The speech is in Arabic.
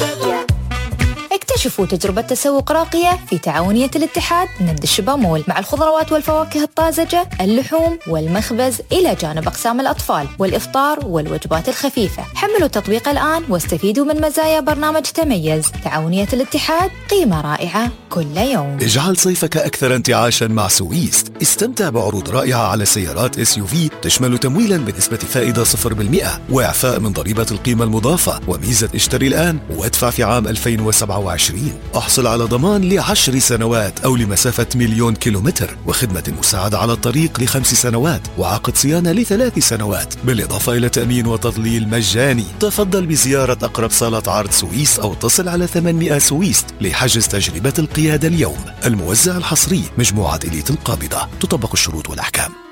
اكتشفوا تجربة تسوق راقية في تعاونية الاتحاد ند الشبامول مع الخضروات والفواكه الطازجة، اللحوم والمخبز، إلى جانب أقسام الأطفال والإفطار والوجبات الخفيفة. حملوا التطبيق الآن واستفيدوا من مزايا برنامج تميز. تعاونية الاتحاد، قيمة رائعة كل يوم. اجعل صيفك أكثر انتعاشا مع سويست. استمتع بعروض رائعة على سيارات SUV تشمل تمويلا بنسبة فائدة 0% وإعفاء من ضريبة القيمة المضافة وميزة اشتري الآن وادفع في عام 2027. احصل على ضمان ل10 سنوات أو لمسافة 1,000,000 كيلومتر وخدمة مساعدة على الطريق ل5 سنوات وعقد صيانة ل3 سنوات بالإضافة إلى تأمين وتضليل مجاني. تفضل بزيارة أقرب صالة عرض سويس أو اتصل على 800 سويس لحجز تجربة القيادة اليوم. الموزع الحصري مجموعة إليت القابضة. تطبق الشروط والأحكام.